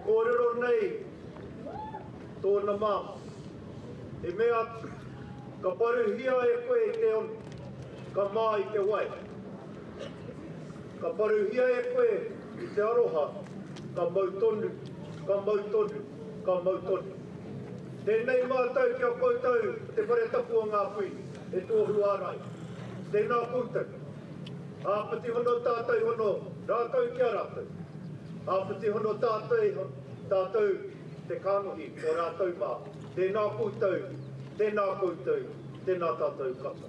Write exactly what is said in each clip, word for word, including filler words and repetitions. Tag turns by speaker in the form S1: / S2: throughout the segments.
S1: kōrero nei tōna mā. E mea ka paruhia e koe i te on, ka mā i te wai. Ka paruhia e koe i te aroha, ka mautonu, ka mautonu, ka mautonu. Tēnei mātou kia koutou te whare tapua ngā pui, e tōhu ārai. Tēnā koutou. Āpati hono tātou hono, rātou kia rātou. Āpati hono tātou, tātou te kānohi o rātou mā. Tēnā koutou, tēnā koutou, tēnā tātou kata.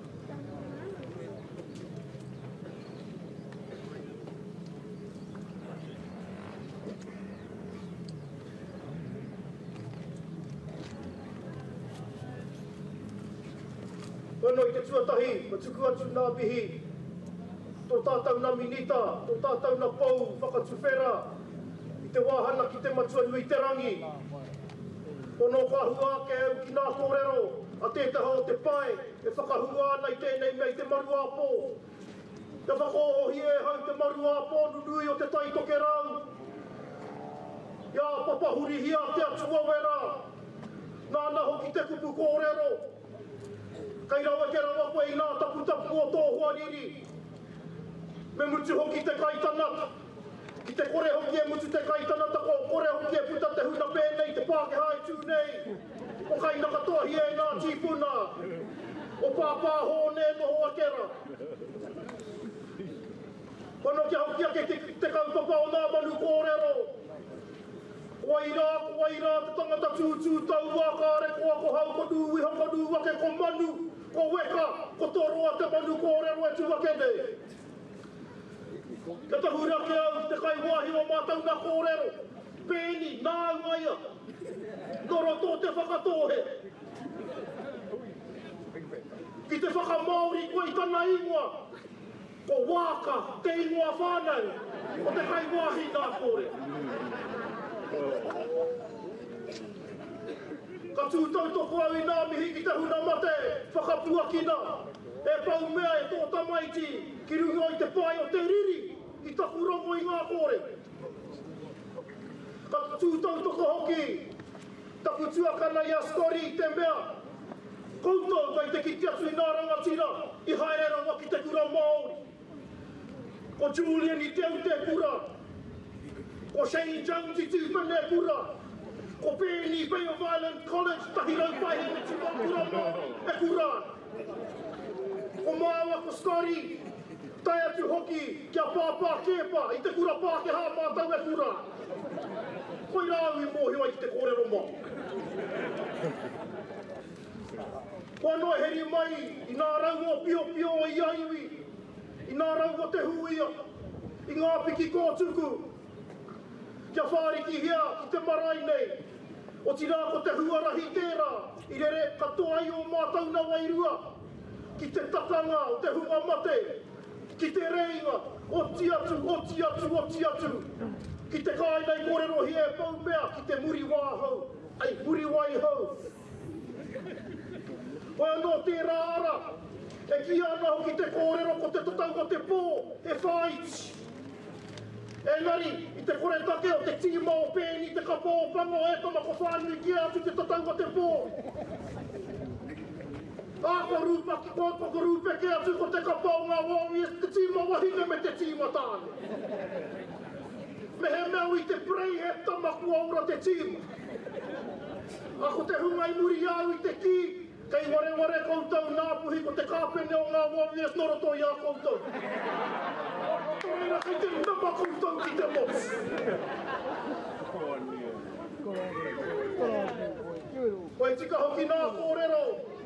S1: Whanau i te tuatahi, ma tuku atu nā mihi, tō tātou nā minita, tō tātou nā pou, whakatuwhera, i te wāhana ki te matua nui te rangi. Pono whahua ke au ki nā kōrero, a tētaha o te pai, e whakahua ana i tēnei mei te maru āpō. Te whakohohi e hau te maru āpō, nunui o te taitoke rau. Ia papahuri hia te atu wawera, nāna hoki te kupu kōrero. Kai rawa ke rawa koe i nā tapu tapu o tō huariri. Me mutu hoki te kaitanata. Ki te kore hoki e mutu te kaitanata ko kore hoki e puta te huna pēnei te Pākehā e tū nei. O kai nakatohi e ngā tīpuna. O pāpā hōne noho a kera. Wano kia hoki ake te, te kaupapa o nā manu kōrero. Waira, waira, te tangata tūtū tau wākare koa ko hau ko nui haka nui wake ko manu. Ko weka, ko toroa te manu kōrero e tū wake nei. Ka tahura ke au te kai wahi o mātau nā kōrero. Pēni, nā waia. Noro tō te whakatohe. Ki te whakamauri koe i tana ingoa. Ko wāka, te ingoa whānau. O te kai wahi nā kōrero. Ka tūtau toko au i nā mihi ki te huna mate, whakapuakina. E pau mea e tō tamaiti, ki rungo i te pai o te riri, i taku rongo i ngā kore. Ka tūtau toko hoki, taku tuakana i astori i te mea. Koutou kai te kiti atu i nā rangatira, i haere rawa ki te kura Māori. Ko Julian i teu te kura. Ko Shane Jones i tūpene e kura. Ko Penny Bay of Island College, tahi rau pai he me tūma kura Māori e kura. Ko Māua ko Scotty, tai atu hoki kia pāpā kepa i te kura Pākehā mātau e kura. Koi rau i mōhiwa i te kōrero mā. Whanau heri mai i nā rau o pio pio o iaiwi, i nā rau o te huia, i ngā piki kōtuku. Kia whāriki hia ki te marae nei, o tina ko te huarahi tērā, i rere katoa i o mātau na wairua, ki te tatanga o te hunga mate, ki te reinga, oti atu, oti atu, oti atu, ki te kāinai kōrero hi e pau mea, ki te muri wā hau, ai muri wai hau. Oi anō tērā ara, e ki ana hoki te kōrero ko te tatau o te pō, e whaiti. Engari, i te kore take o te tīma o pēni, te kapa o pango e tama ko whānui kia atu te tatau o te pō. Āko rūpa ki kōpa ko rūpe ke atu ko te kapa o ngā Warriors, te tīma wahine me te tīma tāne. Me he meu i te prei he tamaku aura te tīma. Ako te hungai muri au i te ki, kei ware ware koutou nāpuhi ko te kāpene o ngā Warriors noroto i a koutou. Torera kei te nama koutou ki te mos. Koe tika hoki nā kōrero.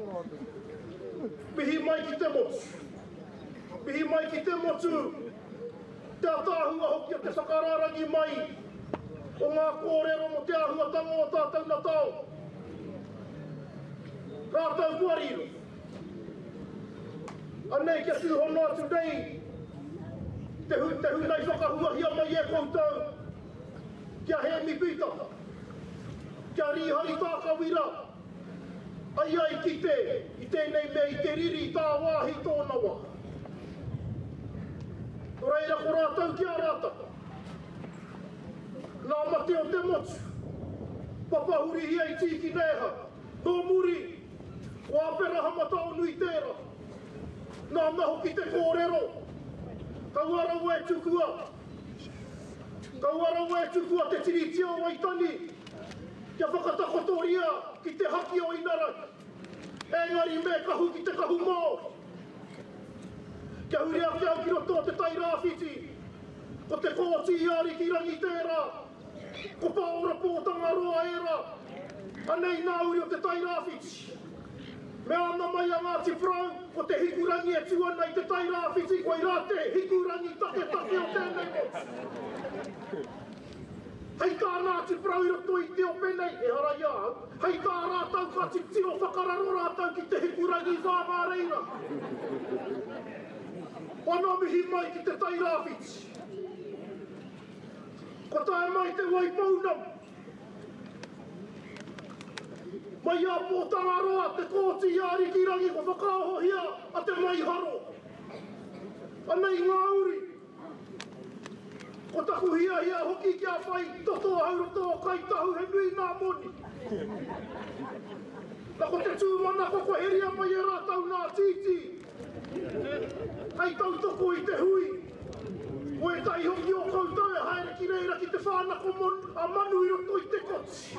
S1: Pihi mai ki te mos. Pihi mai ki te motu. Te atāhua hoki a te whakararangi mai. O ngā kōrero mo te ahua tango o tātou na tau. Rātou kuariro. Anei kia tūhono atu nei. Te hu, te hu nei whakahua hia mai e koutou. Kia he mi pita. Kia rihari tā kawira. Ai ai ki te, i tēnei mea i te riri tā wāhi tōna wā. Reira ko rātou kia rāta. Nā mate o te motu. Papahuri hia i tiki neha. Nō muri. O apera hamata o nui tēra. Nā naho ki te kōrero. Kauara ue tukua. Kauara ue tukua te tiritia o Waitani. Kia whakatakotoria ki te haki o Inara. Engari me kahu ki te kahu Māori. Kia huri a kia ki roto te tai rāwhiti. Ko te kōti iari ki rangi tērā. Ko paora pōtanga roa era. Anei nā uri o te tai rāwhiti. Me ana mai a Ngāti Prau, ko te hikurangi e tuana i te tai rāwhiti, ko i rā te hikurangi take take o tēnei motu. Hei tā Ngāti Prau i roto i te o penei, e hara iau. Hei tā rātau ka titiro whakararo rātau ki te hikurangi i whāmāreira. Whanau mihi mai ki te tai rāwhiti. Ko tae mai te Waipaunam. Mai a pōtanga roa te kōti iari ki rangi ko whakaohia a te mai haro. Anei ngā uri. Ko taku hia hia hoki kia whai toto hauroto o kai tahu he nui ngā moni. Na ko te tūmana ko ko heria mai e rātau ngā titi. Hei tau toko i te hui. O e tai hoki o koutou e haere ki reira ki te whānako mon a manu i roto i te koti.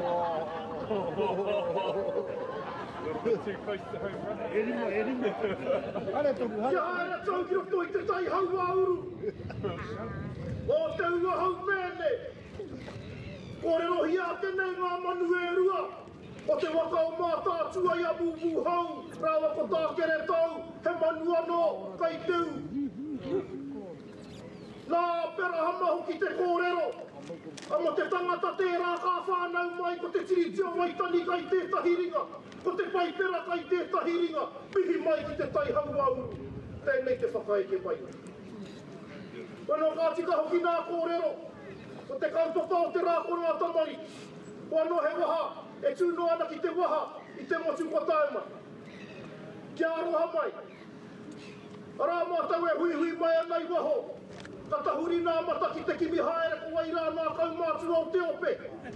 S2: Erimo, erimo. Hale toku, hale.
S1: Kia haere tau ki roto i te tai haua uru. O te ua hau mene. Kore rohi a tenei ngā manu e rua. O te waka o mātātua i a bubu hau. Rāwa ko tākere tau. He manu anō, kai teu. Nā pera hamahu ki te kōrero. Amo te tangata tērā ka whānau mai ko te tiritio Waitani kai tētahi ringa. Ko te paipera kai tētahi ringa. Pihi mai ki te tai haua uru. Tēnei te whakaeke mai. Wano ka tika hoki nā kōrero. Ko te kaupapa o te rākoro a tamari. Wano he waha. E tūno ana ki te waha. I te motu ko tae mai. Kia aroha mai. Arā mātau e hui hui mai anai waho. Ka tahuri nā mata ki te kimi haere ko wairā nā kaumātua o te ope.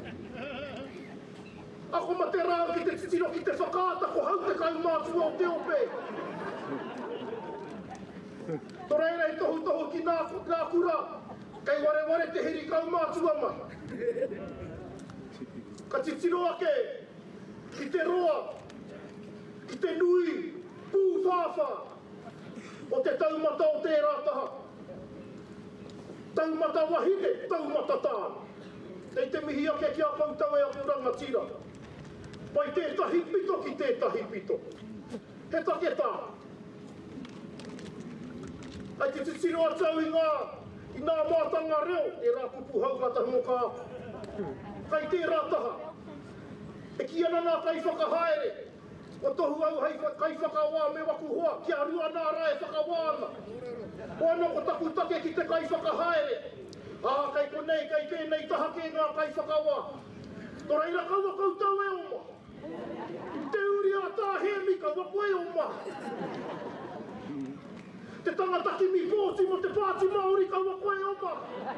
S1: Ako ma te rāu ki te titiro ki te whakaata ko hau te kaumātua o te ope. Tō reira i tohu tohu ki nā, nā kura. Kei ware ware te hiri kaumātua mai. Ka titiro ake ki te roa, ki te nui, pū whāwha. O te taumata o tērā taha. Taumata wahine, taumata tāna. Nei te mihi ake ki a koutou e a kuranga tira. Pai tētahi pito ki tētahi pito. He take tā. Ai te titiro atau i ngā, i ngā mātanga reo, e rā kupu hau rata humoka. Kai tērā taha. E ki ana nā kai whakahaere. O tohu au hei kai whakawā me waku hoa, kia rua nā rae whakawāna. O anō ko taku take ki te kai whakahaere. Ah, kai konei, kai tēnei taha ke ngā kai whakawā. Tō reira kaua koutou e oma. Te uri a tā he mika waku e oma. Te tangata ki mi pōti mo te pāti Māori kaua koe oma.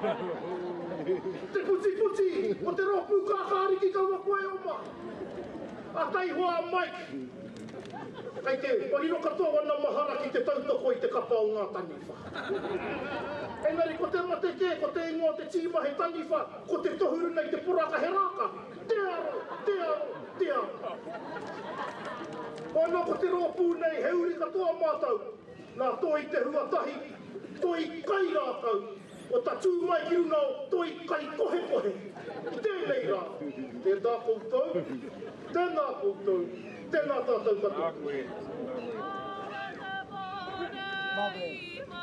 S1: Te puti puti mo te ropu kākāriki kaua koe oma. A tai hoa mai. Kai te parino katoa wana mahara ki te tautoko i te kapa o ngā taniwha. Engari ko te mate ke, ko te ingoa te tīma he taniwha, ko te tohuru nei te poraka he rāka. Te aro, te aro, te aro. Wana ko te ropu nei he uri katoa mātau. Nā toi te huatahi, toi kai rākau. O ta tū mai ki runau, toi kai kohe kohe. Tēnei rā. Tēnā koutou, tēnā koutou, tēnā tātou katoa.